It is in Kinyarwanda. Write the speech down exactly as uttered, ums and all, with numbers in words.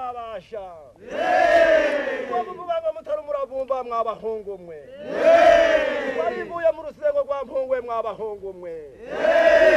murabasha ngo mubanga mutari muravumba mwabahungu mwe baribuye mu rusengo rwa mpungwe mwabahungu mwe